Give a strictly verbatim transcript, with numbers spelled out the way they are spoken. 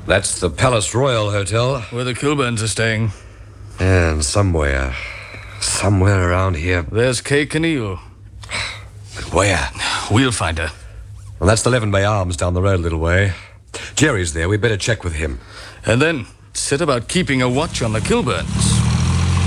That's the Palace Royal Hotel. Where the Kilburns are staying. And somewhere, somewhere around here. There's Kay Kinneal. But where? We'll find her. Well, that's the Leven Bay Arms down the road a little way. Jerry's there. We better check with him. And then set about keeping a watch on the Kilburns.